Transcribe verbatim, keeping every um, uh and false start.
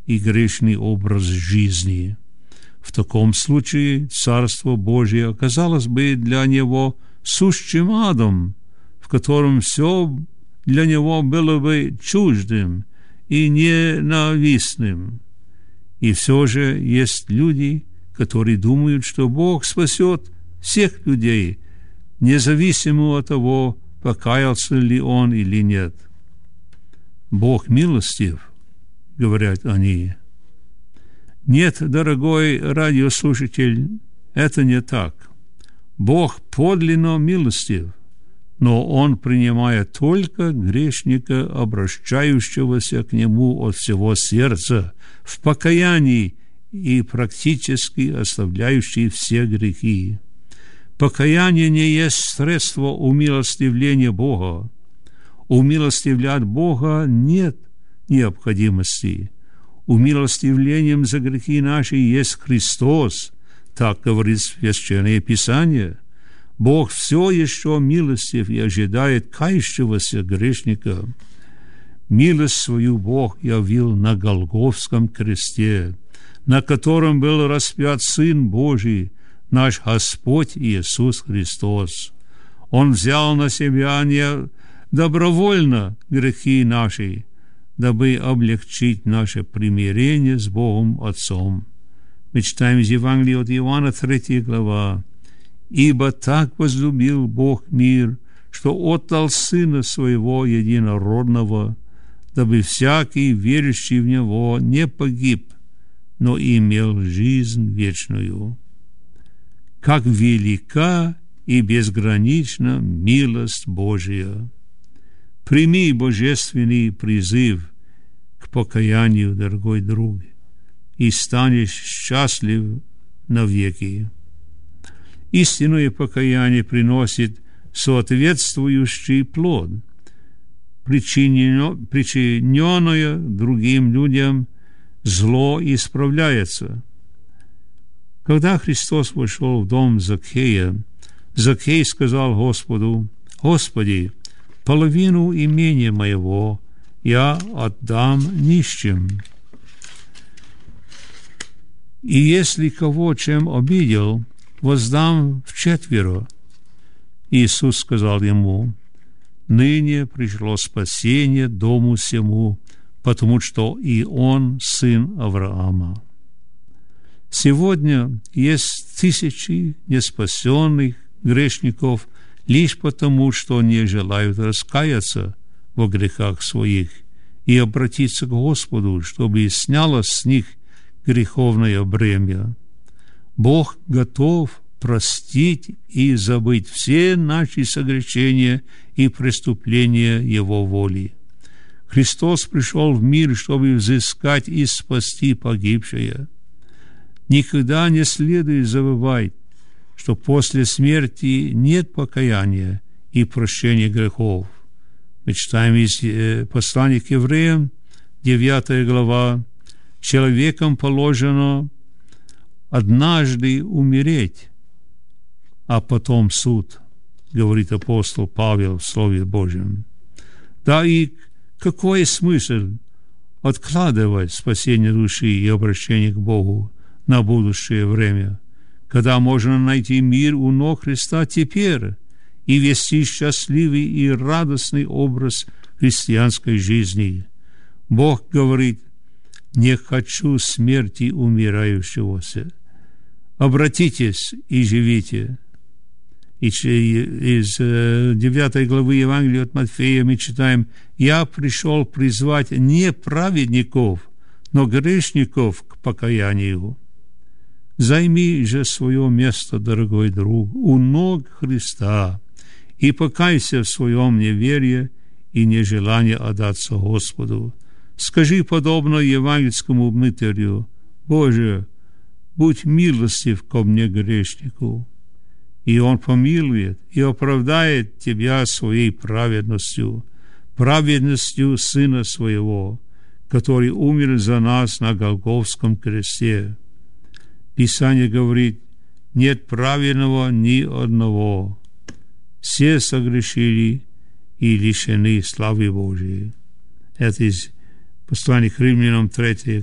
и грешный образ жизни. В таком случае Царство Божие оказалось бы для него сущим адом, в котором все для него было бы чуждым и ненавистным. И все же есть люди, которые думают, что Бог спасет всех людей, независимо от того, покаялся ли он или нет. Бог милостив, говорят они. Нет, дорогой радиослушатель, это не так. Бог подлинно милостив, но Он принимает только грешника, обращающегося к Нему от всего сердца, в покаянии и практически оставляющий все грехи. Покаяние не есть средство умилостивления Бога. Умилостивлять Бога нет необходимости. Умилостивлением за грехи наши есть Христос, так говорит Священное Писание. Бог все еще милостив и ожидает кающегося грешника. Милость свою Бог явил на Голгофском кресте, на котором был распят Сын Божий, наш Господь Иисус Христос. Он взял на себя не добровольно грехи наши, дабы облегчить наше примирение с Богом Отцом. Мы читаем из Евангелия от Иоанна, третья глава. «Ибо так возлюбил Бог мир, что отдал Сына Своего Единородного, дабы всякий, верующий в Него, не погиб, но имел жизнь вечную». Как велика и безгранична милость Божия! Прими божественный призыв к покаянию, дорогой друг, и станешь счастлив навеки. Истинное покаяние приносит соответствующий плод. Причинено, причиненное другим людям зло исправляется. Когда Христос вошел в дом Закхея, Закхей сказал Господу: «Господи, половину имения моего я отдам нищим. И если кого чем обидел, воздам вчетверо». Иисус сказал ему: «Ныне пришло спасение дому сему, потому что и он сын Авраама». Сегодня есть тысячи неспасенных грешников лишь потому, что не желают раскаяться во грехах своих и обратиться к Господу, чтобы сняло с них греховное бремя. Бог готов простить и забыть все наши согрешения и преступления Его воли. Христос пришел в мир, чтобы взыскать и спасти погибшее. Никогда не следует забывать, что после смерти нет покаяния и прощения грехов. Мы читаем из э, послания к евреям, девятая глава: «Человеком положено однажды умереть, а потом суд», говорит апостол Павел в Слове Божьем. Да и какой смысл откладывать спасение души и обращение к Богу на будущее время, когда можно найти мир у ног Христа теперь и вести счастливый и радостный образ христианской жизни? Бог говорит: «Не хочу смерти умирающегося. Обратитесь и живите». И из девятой главы Евангелия от Матфея мы читаем: «Я пришел призвать не праведников, но грешников к покаянию». Займи же свое место, дорогой друг, у ног Христа и покайся в своем неверии и нежелании отдаться Господу. Скажи, подобно евангельскому мытарю: «Боже, будь милостив ко мне, грешнику». И Он помилует и оправдает тебя своей праведностью, праведностью Сына Своего, который умер за нас на Голгофском кресте. Писание говорит: «Нет праведного ни одного. Все согрешили и лишены славы Божией». Это из послания к Римлянам, третья